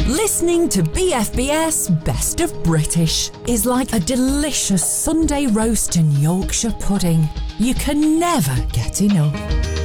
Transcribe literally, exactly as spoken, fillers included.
Listening to B F B S Best of British is like a delicious Sunday roast and Yorkshire pudding. You can never get enough.